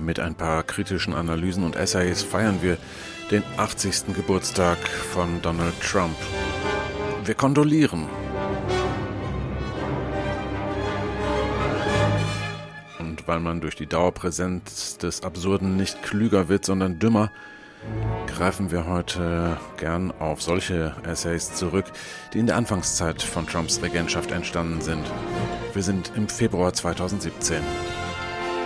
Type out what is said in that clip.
Mit ein paar kritischen Analysen und Essays feiern wir den 80. Geburtstag von Donald Trump. Wir kondolieren. Und weil man durch die Dauerpräsenz des Absurden nicht klüger wird, sondern dümmer, greifen wir heute gern auf solche Essays zurück, die in der Anfangszeit von Trumps Regentschaft entstanden sind. Wir sind im Februar 2017.